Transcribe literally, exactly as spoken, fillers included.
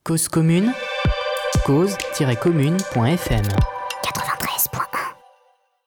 Cause commune, cause tiret commune point f m